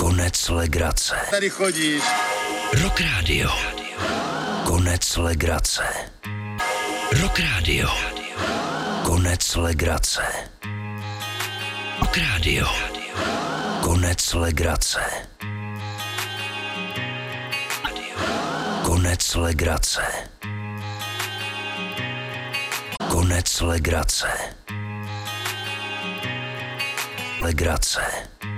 Konec legrace. Tady chodíš. Rock Radio. Konec legrace. Rock Radio. Konec legrace. Rock Radio. Konec legrace. Konec legrace. Konec legrace. Legrace.